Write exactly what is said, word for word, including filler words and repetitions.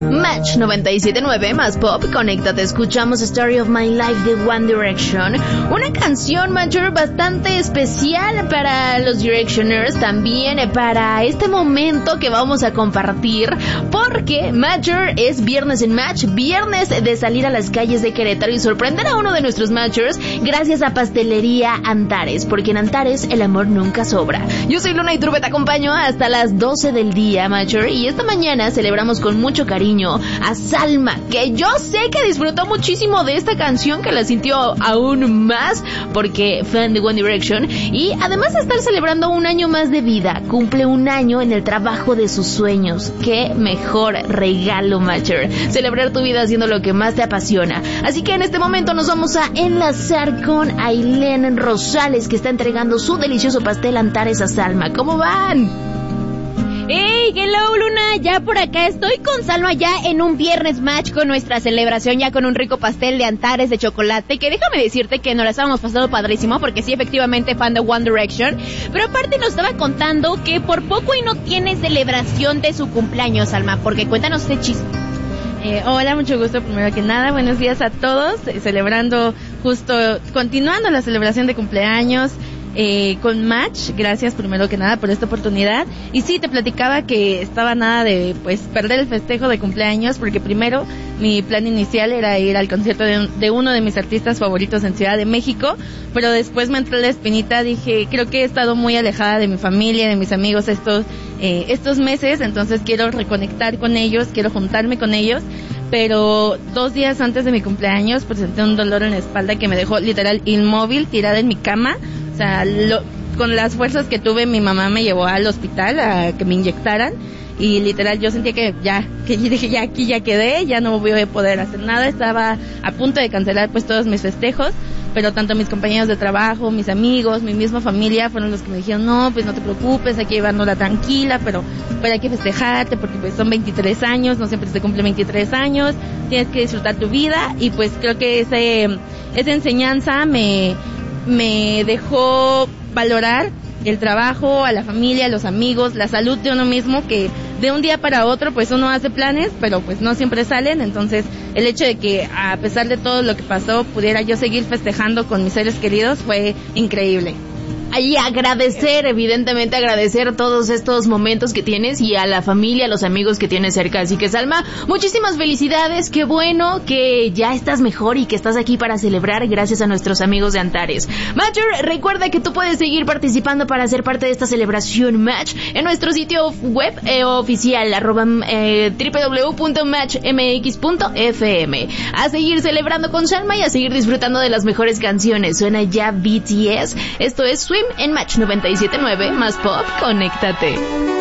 Match noventa y siete punto nueve más pop, conéctate, escuchamos Story of My Life de One Direction, una canción, Major, bastante especial para los Directioners, también para este momento que vamos a compartir, porque Major es viernes en Match, viernes de salir a las calles de Querétaro y sorprender a uno de nuestros Matchers gracias a Pastelería Antares, porque en Antares el amor nunca sobra. Yo soy Luna Iturbe, te acompaño hasta las doce del día, Major, y esta mañana celebramos con mucho cariño a Salma, que yo sé que disfrutó muchísimo de esta canción, que la sintió aún más porque fan de One Direction, y además de estar celebrando un año más de vida, cumple un año en el trabajo de sus sueños. Qué mejor regalo, Matcher, celebrar tu vida haciendo lo que más te apasiona. Así que en este momento nos vamos a enlazar con Ailén Rosales, que está entregando su delicioso pastel Antares a Salma. ¿Cómo van? ¡Hey, hello, Luna! Ya por acá estoy con Salma ya en un viernes match con nuestra celebración, ya con un rico pastel de Antares de chocolate, que déjame decirte que nos la estábamos pasando padrísimo, porque sí, efectivamente, fan de One Direction, pero aparte nos estaba contando que por poco y no tiene celebración de su cumpleaños, Salma, porque cuéntanos ese chisme. Eh, hola, mucho gusto, primero que nada, buenos días a todos, eh, celebrando justo, continuando la celebración de cumpleaños, Eh, con Match, gracias primero que nada por esta oportunidad. Y sí, te platicaba que estaba nada de pues perder el festejo de cumpleaños, porque primero mi plan inicial era ir al concierto de, de uno de mis artistas favoritos en Ciudad de México, pero después me entró la espinita, dije, creo que he estado muy alejada de mi familia, de mis amigos estos, eh, estos meses, entonces quiero reconectar con ellos, quiero juntarme con ellos. Pero dos días antes de mi cumpleaños presenté un dolor en la espalda que me dejó literal inmóvil, tirada en mi cama. O sea, lo, con las fuerzas que tuve, mi mamá me llevó al hospital a que me inyectaran. Y literal yo sentía que ya, que dije ya aquí ya quedé, ya no voy a poder hacer nada. Estaba a punto de cancelar pues todos mis festejos, pero tanto mis compañeros de trabajo, mis amigos, mi misma familia fueron los que me dijeron, no, pues no te preocupes, hay que llevárnosla tranquila, pero, pero hay que festejarte porque pues son veintitrés años, no siempre se cumple veintitrés años, tienes que disfrutar tu vida. Y pues creo que ese, esa enseñanza me, me dejó valorar el trabajo, a la familia, a los amigos, la salud de uno mismo, que de un día para otro pues uno hace planes, pero pues no siempre salen. Entonces el hecho de que a pesar de todo lo que pasó pudiera yo seguir festejando con mis seres queridos fue increíble. Y agradecer, evidentemente agradecer todos estos momentos que tienes y a la familia, a los amigos que tienes cerca. Así que Salma, muchísimas felicidades, qué bueno que ya estás mejor y que estás aquí para celebrar gracias a nuestros amigos de Antares. Matcher, recuerda que tú puedes seguir participando para ser parte de esta celebración Match en nuestro sitio web eh, oficial, arroba eh, doble u doble u doble u punto match m x punto f m. A seguir celebrando con Salma y a seguir disfrutando de las mejores canciones. Suena ya B T S, esto es Swim en Match noventa y siete punto nueve más pop, conéctate.